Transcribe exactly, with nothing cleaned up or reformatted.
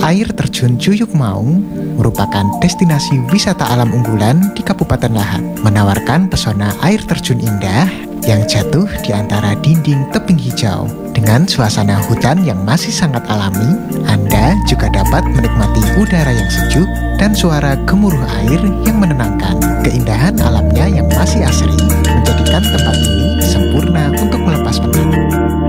Air terjun Cuyuk Maung merupakan destinasi wisata alam unggulan di Kabupaten Lahat, menawarkan pesona air terjun indah yang jatuh di antara dinding tebing hijau. Dengan suasana hutan yang masih sangat alami, Anda juga dapat menikmati udara yang sejuk dan suara gemuruh air yang menenangkan. Keindahan alamnya yang masih asri menjadikan tempat ini sempurna untuk melepas penat.